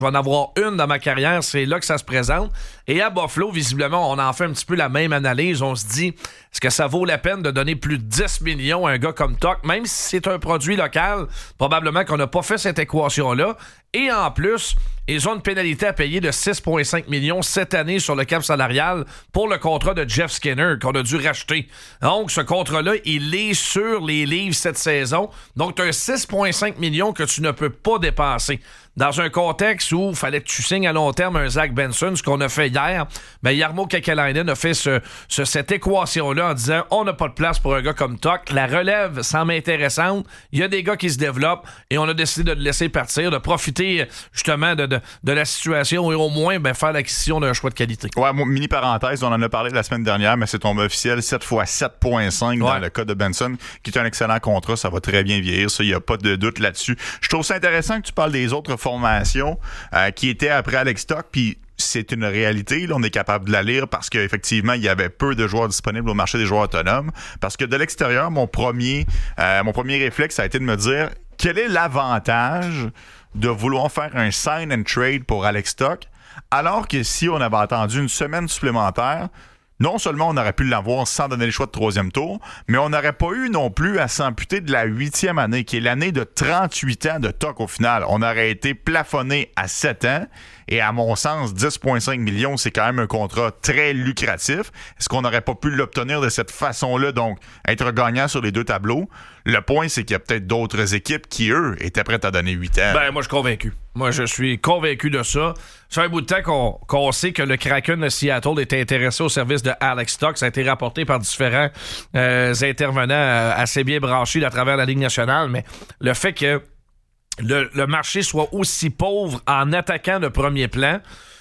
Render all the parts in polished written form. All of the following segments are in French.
Je vais en avoir une dans ma carrière, c'est là que ça se présente. Et à Buffalo, visiblement, on en fait un petit peu la même analyse. On se dit, est-ce que ça vaut la peine de donner plus de 10 millions à un gars comme Tuch? Même si c'est un produit local, probablement qu'on n'a pas fait cette équation-là. Et en plus, ils ont une pénalité à payer de 6,5 millions cette année sur le cap salarial pour le contrat de Jeff Skinner qu'on a dû racheter. Donc, ce contrat-là, il est sur les livres cette saison. Donc, tu as 6,5 millions que tu ne peux pas dépenser. Dans un contexte où il fallait que tu signes à long terme un Zach Benson, ce qu'on a fait hier, ben Jarmo Kekalainen a fait cette équation-là en disant on n'a pas de place pour un gars comme Tuch. La relève semble intéressante. Il y a des gars qui se développent et on a décidé de le laisser partir, de profiter justement de la situation et au moins faire l'acquisition d'un choix de qualité. Ouais, mini parenthèse, on en a parlé la semaine dernière, mais c'est tombé officiel 7 x 7,5 dans le cas de Benson, qui est un excellent contrat. Ça va très bien vieillir, ça, il n'y a pas de doute là-dessus. Je trouve ça intéressant que tu parles des autres formations qui étaient après Alex Tuch, puis c'est une réalité, là, on est capable de la lire parce qu'effectivement, il y avait peu de joueurs disponibles au marché des joueurs autonomes. Parce que de l'extérieur, mon premier réflexe a été de me dire quel est l'avantage de vouloir faire un sign and trade pour Alex Tuch, alors que si on avait attendu une semaine supplémentaire, non seulement on aurait pu l'avoir sans donner le choix de troisième tour, mais on n'aurait pas eu non plus à s'amputer de la 8e année, qui est l'année de 38 ans de Tuch au final. On aurait été plafonné à 7 ans. Et à mon sens, 10,5 millions, c'est quand même un contrat très lucratif. Est-ce qu'on n'aurait pas pu l'obtenir de cette façon-là, donc être gagnant sur les deux tableaux? Le point, c'est qu'il y a peut-être d'autres équipes qui, eux, étaient prêtes à donner 8 ans. Moi, je suis convaincu. Moi, je suis convaincu de ça. Ça fait un bout de temps qu'on sait que le Kraken de Seattle était intéressé au service de Alex Tuch. Ça a été rapporté par différents intervenants assez bien branchés à travers la Ligue nationale. Mais le fait que le marché soit aussi pauvre en attaquant de premier plan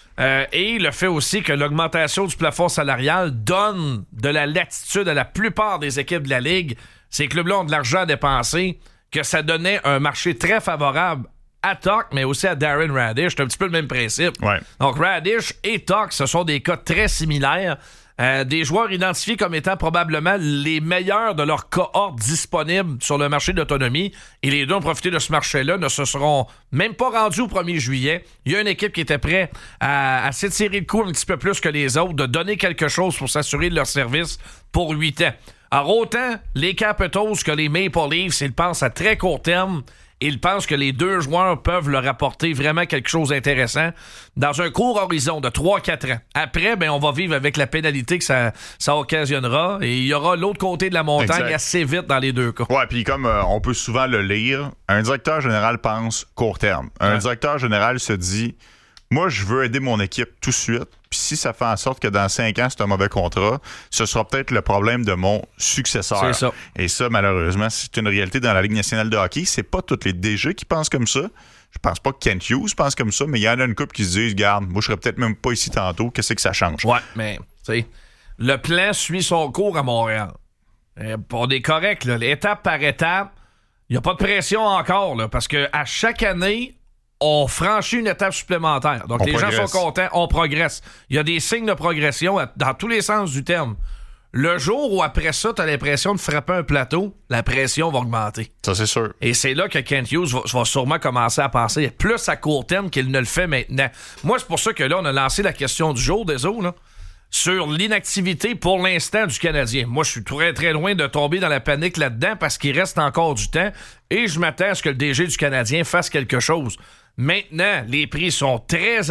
et le fait aussi que l'augmentation du plafond salarial donne de la latitude à la plupart des équipes de la Ligue. Ces clubs-là ont de l'argent à dépenser, que ça donnait un marché très favorable à Tuch, mais aussi à Darren Raddysh. C'est un petit peu le même principe. Ouais. Donc Raddysh et Tuch, ce sont des cas très similaires. Des joueurs identifiés comme étant probablement les meilleurs de leur cohorte disponible sur le marché de l'autonomie. Et les deux ont profité de ce marché-là, ne se seront même pas rendus au 1er juillet. Il y a une équipe qui était prête à s'étirer le cou un petit peu plus que les autres, de donner quelque chose pour s'assurer de leur service pour 8 ans. Alors autant les Capitals que les Maple Leafs, ils pensent à très court terme. Ils pensent que les deux joueurs peuvent leur apporter vraiment quelque chose d'intéressant dans un court horizon de 3-4 ans. Après, on va vivre avec la pénalité que ça occasionnera et il y aura l'autre côté de la montagne assez vite dans les deux cas. Ouais, puis comme on peut souvent le lire, un directeur général pense court terme. Un directeur général se dit moi, je veux aider mon équipe tout de suite. Puis si ça fait en sorte que dans 5 ans, c'est un mauvais contrat, ce sera peut-être le problème de mon successeur. C'est ça. Et ça, malheureusement, c'est une réalité dans la Ligue nationale de hockey. C'est pas tous les DG qui pensent comme ça. Je pense pas que Kent Hughes pense comme ça, mais il y en a une couple qui se disent, regarde, moi, je serais peut-être même pas ici tantôt. Qu'est-ce que ça change? Ouais, mais, tu sais, le plan suit son cours à Montréal. On est correct, là. Étape par étape, il n'y a pas de pression encore, là, parce que à chaque année, on franchit une étape supplémentaire. Donc, les gens sont contents, on progresse. Il y a des signes de progression dans tous les sens du terme. Le jour où, après ça, tu as l'impression de frapper un plateau, la pression va augmenter. Ça, c'est sûr. Et c'est là que Kent Hughes va sûrement commencer à penser plus à court terme qu'il ne le fait maintenant. Moi, c'est pour ça que là, on a lancé la question du jour, désolé, là, sur l'inactivité pour l'instant du Canadien. Moi, je suis très, très loin de tomber dans la panique là-dedans parce qu'il reste encore du temps et je m'attends à ce que le DG du Canadien fasse quelque chose. Maintenant, les prix sont très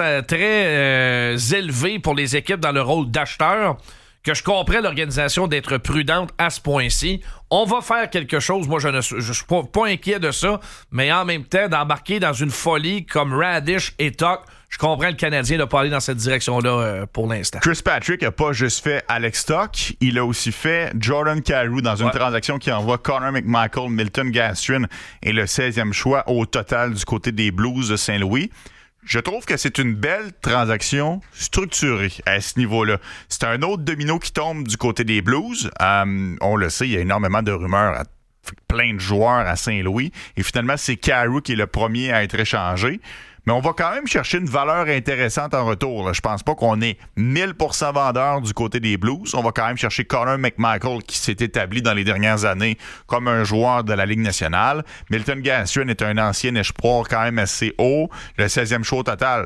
élevés pour les équipes dans le rôle d'acheteur, que je comprends l'organisation d'être prudente à ce point-ci. On va faire quelque chose. Moi, je suis pas inquiet de ça, mais en même temps, d'embarquer dans une folie comme Raddysh et Tuch, je comprends le Canadien de pas aller dans cette direction-là pour l'instant. Chris Patrick n'a pas juste fait Alex Tuch, il a aussi fait Jordan Kyrou dans une transaction qui envoie Connor McMichael, Milton Gastrin et le 16e choix au total du côté des Blues de Saint-Louis. Je trouve que c'est une belle transaction structurée à ce niveau-là. C'est un autre domino qui tombe du côté des Blues. On le sait, il y a énormément de rumeurs, plein de joueurs à Saint-Louis. Et finalement, c'est Kyrou qui est le premier à être échangé. Mais on va quand même chercher une valeur intéressante en retour. Là. Je pense pas qu'on est 1000% vendeur du côté des Blues. On va quand même chercher Connor McMichael qui s'est établi dans les dernières années comme un joueur de la Ligue nationale. Milton Gastrin est un ancien espoir quand même assez haut. Le 16e choix au total.